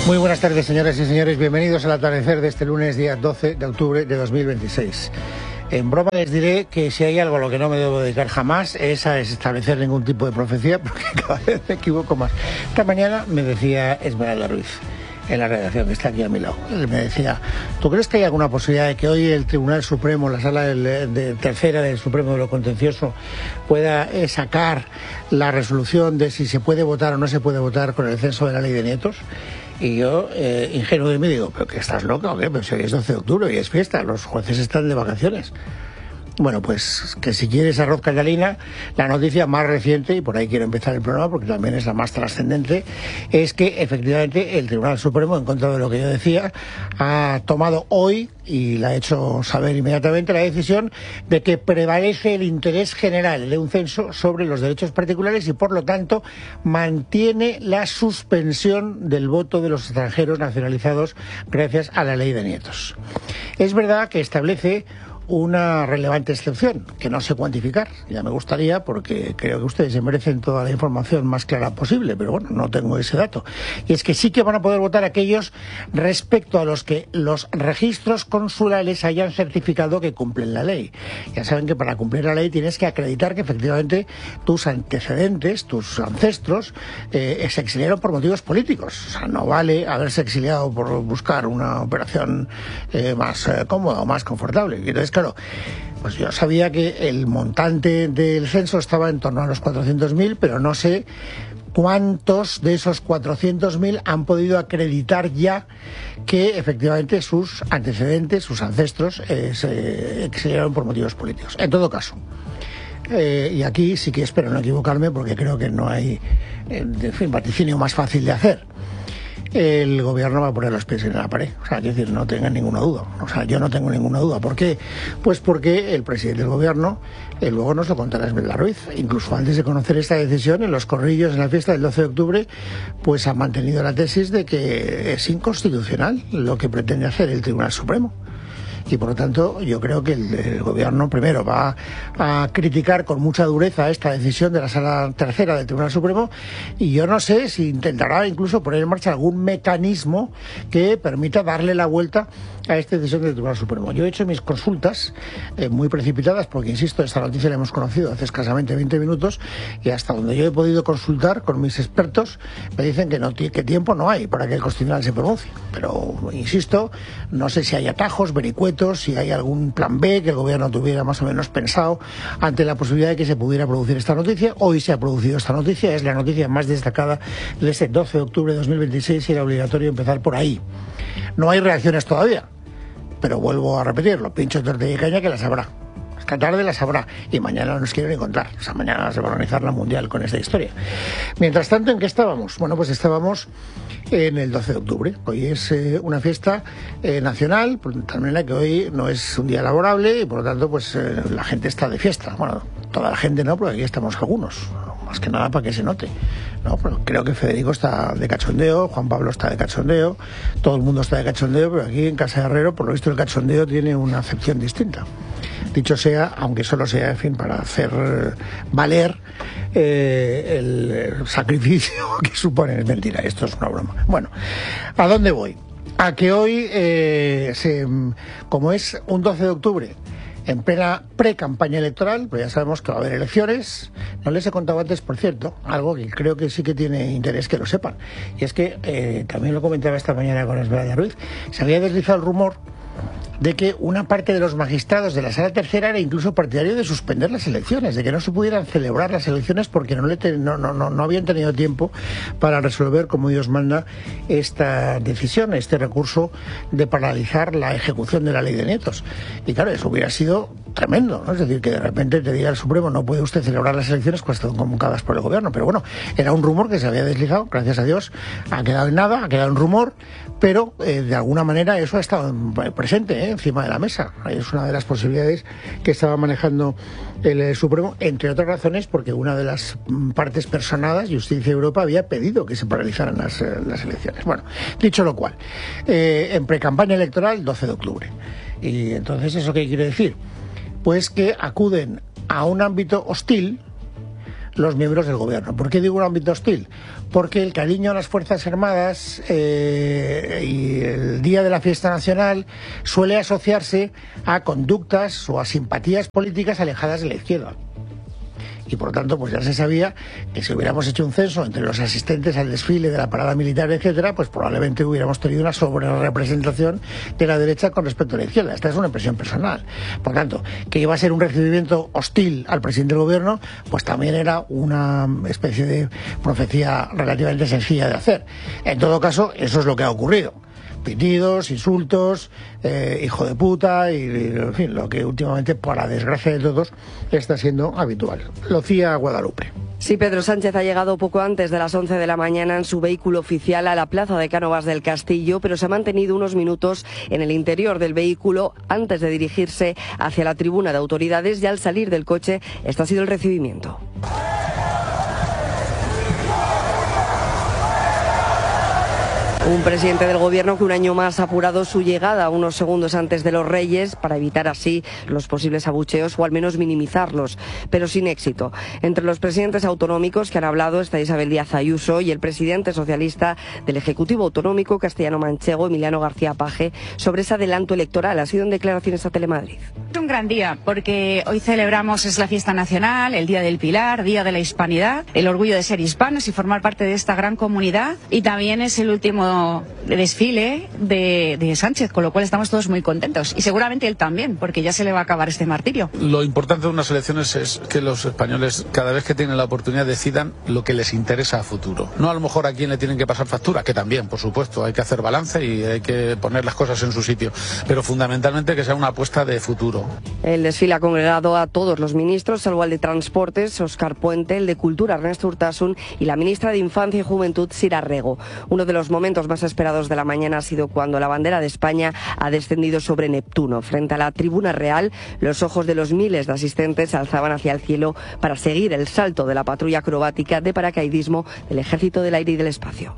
Muy buenas tardes, señoras y señores. Bienvenidos al atardecer de este lunes, día 12 de octubre de 2026. En broma les diré que si hay algo a lo que no me debo dedicar jamás es a establecer ningún tipo de profecía, porque cada vez me equivoco más. Esta mañana me decía Esmeralda Ruiz, en la redacción, que está aquí a mi lado. Él me decía, ¿tú crees que hay alguna posibilidad de que hoy el Tribunal Supremo, la Sala de Tercera del Supremo de lo Contencioso, pueda sacar la resolución de si se puede votar o no se puede votar con el censo de la ley de nietos? Y yo, ingenuo de mí, digo, ¿pero qué, estás loca o qué? Pero si hoy es 12 de octubre y es fiesta, los jueces están de vacaciones. Bueno, pues que si quieres arroz Catalina, la noticia más reciente, y por ahí quiero empezar el programa porque también es la más trascendente, es que efectivamente el Tribunal Supremo, en contra de lo que yo decía, ha tomado hoy, y la ha hecho saber inmediatamente, la decisión de que prevalece el interés general de un censo sobre los derechos particulares y por lo tanto mantiene la suspensión del voto de los extranjeros nacionalizados gracias a la ley de nietos. Es verdad que establece una relevante excepción, que no sé cuantificar. Ya me gustaría, porque creo que ustedes se merecen toda la información más clara posible, pero bueno, no tengo ese dato. Y es que sí que van a poder votar aquellos respecto a los que los registros consulares hayan certificado que cumplen la ley. Ya saben que para cumplir la ley tienes que acreditar que efectivamente tus antecedentes, tus ancestros, se exiliaron por motivos políticos. O sea, no vale haberse exiliado por buscar una operación más cómoda o más confortable. Y entonces, claro, pues yo sabía que el montante del censo estaba en torno a los 400.000, pero no sé cuántos de esos 400.000 han podido acreditar ya que efectivamente sus antecedentes, sus ancestros, se exiliaron por motivos políticos. En todo caso, y aquí sí que espero no equivocarme porque creo que no hay, en fin, vaticinio más fácil de hacer. El gobierno va a poner los pies en la pared. O sea, quiero decir, no tengan ninguna duda. O sea, yo no tengo ninguna duda. ¿Por qué? Pues porque el presidente del gobierno, luego nos lo contará Esmeralda Ruiz, incluso antes de conocer esta decisión, en los corrillos, en la fiesta del 12 de octubre, pues ha mantenido la tesis de que es inconstitucional lo que pretende hacer el Tribunal Supremo. Y por lo tanto yo creo que el gobierno primero va a criticar con mucha dureza esta decisión de la Sala Tercera del Tribunal Supremo, y yo no sé si intentará incluso poner en marcha algún mecanismo que permita darle la vuelta a esta decisión del Tribunal Supremo. Yo he hecho mis consultas muy precipitadas porque, insisto, esta noticia la hemos conocido hace escasamente 20 minutos y hasta donde yo he podido consultar con mis expertos me dicen que tiempo no hay para que el Constitucional se pronuncie. Pero, insisto, no sé si hay atajos, vericuetos, si hay algún plan B que el gobierno tuviera más o menos pensado ante la posibilidad de que se pudiera producir esta noticia. Hoy se ha producido esta noticia, es la noticia más destacada de este 12 de octubre de 2026 y era obligatorio empezar por ahí. No hay reacciones todavía, pero vuelvo a repetirlo, pincho, tortilla y caña que las habrá. Esta tarde las habrá y mañana no nos quieren encontrar. O sea, mañana se va a organizar la Mundial con esta historia. Mientras tanto, ¿en qué estábamos? Bueno, pues estábamos en el 12 de octubre. Hoy es una fiesta nacional, por tal manera que hoy no es un día laborable y por lo tanto pues la gente está de fiesta. Bueno, toda la gente no, porque aquí estamos algunos. Más que nada para que se note. No, pero creo que Federico está de cachondeo, Juan Pablo está de cachondeo, todo el mundo está de cachondeo, pero aquí en Casa de Herrero, por lo visto, el cachondeo tiene una acepción distinta. Dicho sea, aunque solo sea, en fin, para hacer valer el sacrificio que supone. Es mentira, esto es una broma. Bueno, ¿a dónde voy? A que hoy, como es un 12 de octubre, en plena pre-campaña electoral, pues ya sabemos que va a haber elecciones. No les he contado antes, por cierto, algo que creo que sí que tiene interés que lo sepan. Y es que, también lo comentaba esta mañana con Esmeralda Ruiz, se había deslizado el rumor de que una parte de los magistrados de la Sala Tercera era incluso partidario de suspender las elecciones, de que no se pudieran celebrar las elecciones porque no habían tenido tiempo para resolver, como Dios manda, esta decisión, este recurso de paralizar la ejecución de la ley de nietos. Y claro, eso hubiera sido tremendo, ¿no? Es decir, que de repente te diga el Supremo, no puede usted celebrar las elecciones cuando están convocadas por el gobierno. Pero bueno, era un rumor que se había deslizado, gracias a Dios, ha quedado en nada, ha quedado en rumor, pero de alguna manera eso ha estado presente, encima de la mesa. Es una de las posibilidades que estaba manejando el Supremo, entre otras razones porque una de las partes personadas, Justicia Europa, había pedido que se paralizaran las elecciones. Bueno, dicho lo cual, en precampaña electoral, 12 de octubre. Y entonces, ¿eso qué quiere decir? Pues que acuden a un ámbito hostil los miembros del gobierno. ¿Por qué digo un ámbito hostil? Porque el cariño a las Fuerzas Armadas y el día de la fiesta nacional suele asociarse a conductas o a simpatías políticas alejadas de la izquierda. Y por lo tanto, pues ya se sabía que si hubiéramos hecho un censo entre los asistentes al desfile de la parada militar, etcétera, pues probablemente hubiéramos tenido una sobrerepresentación de la derecha con respecto a la izquierda. Esta es una impresión personal. Por lo tanto, que iba a ser un recibimiento hostil al presidente del gobierno, pues también era una especie de profecía relativamente sencilla de hacer. En todo caso, eso es lo que ha ocurrido. Pitidos, insultos, hijo de puta y, en fin, lo que últimamente, para desgracia de todos, está siendo habitual. Lucía Guadalupe. Sí, Pedro Sánchez ha llegado poco antes de las 11 de la mañana en su vehículo oficial a la plaza de Cánovas del Castillo, pero se ha mantenido unos minutos en el interior del vehículo antes de dirigirse hacia la tribuna de autoridades, y al salir del coche, este ha sido el recibimiento. Un presidente del gobierno que un año más ha apurado su llegada unos segundos antes de los Reyes para evitar así los posibles abucheos o al menos minimizarlos, pero sin éxito. Entre los presidentes autonómicos que han hablado está Isabel Díaz Ayuso y el presidente socialista del Ejecutivo Autonómico castellano-manchego, Emiliano García Paje, sobre ese adelanto electoral. Ha sido en declaraciones a Telemadrid. Es un gran día porque hoy celebramos, es la fiesta nacional, el Día del Pilar, Día de la Hispanidad, el orgullo de ser hispanos y formar parte de esta gran comunidad, y también es el último desfile de Sánchez, con lo cual estamos todos muy contentos, y seguramente él también, porque ya se le va a acabar este martirio. Lo importante de unas elecciones es que los españoles, cada vez que tienen la oportunidad, decidan lo que les interesa a futuro. No a lo mejor a quién le tienen que pasar factura, que también, por supuesto, hay que hacer balance y hay que poner las cosas en su sitio, pero fundamentalmente que sea una apuesta de futuro. El desfile ha congregado a todos los ministros, salvo al de Transportes, Óscar Puente, el de Cultura, Ernesto Urtasun, y la ministra de Infancia y Juventud, Sira Rego. Uno de los momentos más esperados de la mañana ha sido cuando la bandera de España ha descendido sobre Neptuno. Frente a la tribuna real, los ojos de los miles de asistentes se alzaban hacia el cielo para seguir el salto de la patrulla acrobática de paracaidismo del Ejército del Aire y del Espacio.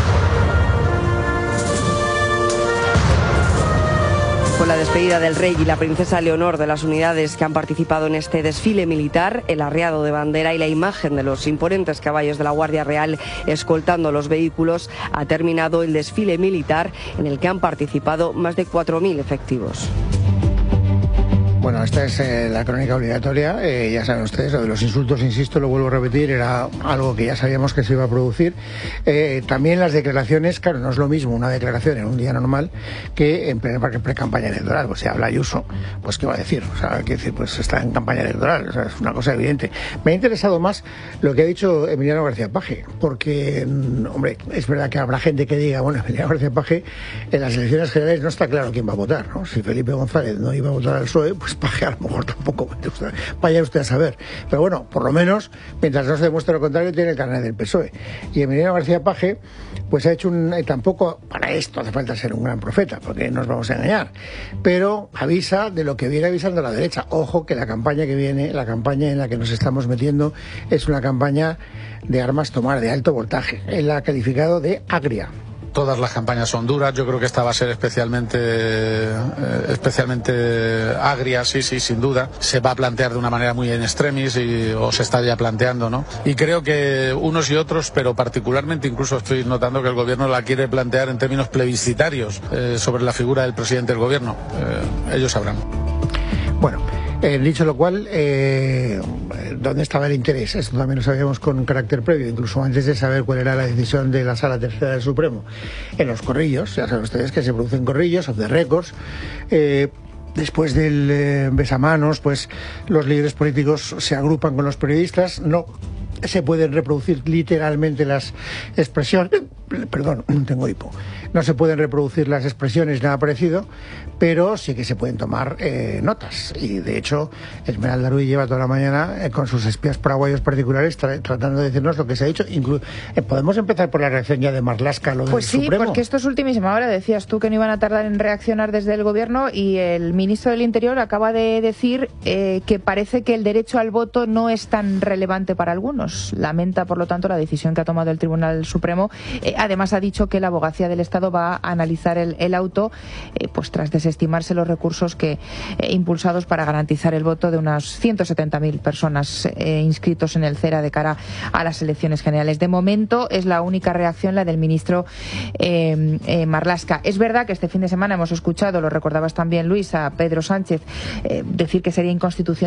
Con la despedida del rey y la princesa Leonor de las unidades que han participado en este desfile militar, el arriado de bandera y la imagen de los imponentes caballos de la Guardia Real escoltando los vehículos, ha terminado el desfile militar en el que han participado más de 4.000 efectivos. Bueno, esta es la crónica obligatoria. Ya saben ustedes, lo de los insultos, insisto, lo vuelvo a repetir, era algo que ya sabíamos que se iba a producir. También las declaraciones, claro, no es lo mismo una declaración en un día normal que en plena pre-campaña electoral. Pues si habla Ayuso, pues ¿qué va a decir? O sea, hay que decir, pues está en campaña electoral, o sea, es una cosa evidente. Me ha interesado más lo que ha dicho Emiliano García Paje, porque, hombre, es verdad que habrá gente que diga, bueno, Emiliano García Paje, en las elecciones generales no está claro quién va a votar, ¿no? Si Felipe González no iba a votar al PSOE, pues Paje a lo mejor tampoco, vaya usted a saber. Pero bueno, por lo menos, mientras no se demuestre lo contrario, tiene el carnet del PSOE. Y Emiliano García Paje, pues ha hecho tampoco para esto hace falta ser un gran profeta, porque nos vamos a engañar, pero avisa de lo que viene avisando la derecha. Ojo que la campaña que viene, la campaña en la que nos estamos metiendo, es una campaña de armas tomar de alto voltaje. Él la ha calificado de agria. Todas las campañas son duras, yo creo que esta va a ser especialmente agria, sí, sin duda. Se va a plantear de una manera muy en extremis o se está ya planteando, ¿no? Y creo que unos y otros, pero particularmente incluso estoy notando que el gobierno la quiere plantear en términos plebiscitarios sobre la figura del presidente del gobierno. Ellos sabrán. Bueno. Dicho lo cual, ¿dónde estaba el interés? Esto también lo sabíamos con un carácter previo, incluso antes de saber cuál era la decisión de la Sala Tercera del Supremo. En los corrillos, ya saben ustedes que se producen corrillos, off the records. Después del besamanos, pues los líderes políticos se agrupan con los periodistas, no se pueden reproducir literalmente las expresiones, perdón, tengo hipo, no se pueden reproducir las expresiones, nada parecido, pero sí que se pueden tomar notas, y de hecho Esmeralda Ruiz lleva toda la mañana con sus espías paraguayos particulares tratando de decirnos lo que se ha dicho. ¿Podemos empezar por la reacción ya de Marlaska a lo del Supremo? Pues sí, porque esto es ultimísima hora. Decías tú que no iban a tardar en reaccionar desde el gobierno, y el ministro del Interior acaba de decir que parece que el derecho al voto no es tan relevante para algunos. Lamenta, por lo tanto, la decisión que ha tomado el Tribunal Supremo. además ha dicho que la Abogacía del Estado va a analizar el auto pues tras desestimarse los recursos impulsados para garantizar el voto de unas 170.000 personas inscritos en el CERA de cara a las elecciones generales. De momento es la única reacción la del ministro Marlaska. Es verdad que este fin de semana hemos escuchado, lo recordabas también, Luis, a Pedro Sánchez decir que sería inconstitucional